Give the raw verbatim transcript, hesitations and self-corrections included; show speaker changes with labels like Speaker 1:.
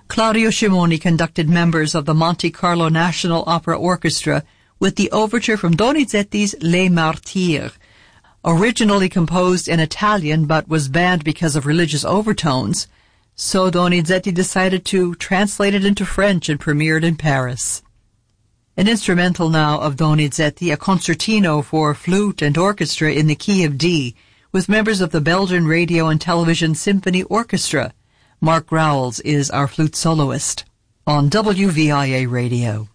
Speaker 1: Claudio Scimoni conducted members of the Monte Carlo National Opera Orchestra with the overture from Donizetti's Les Martyrs. Originally composed in Italian but was banned because of religious overtones, so Donizetti decided to translate it into French and premiered in Paris. An instrumental now of Donizetti, a concertino for flute and orchestra in the key of D, with members of the Belgian Radio and Television Symphony Orchestra. Mark Growls is our flute soloist on W V I A Radio.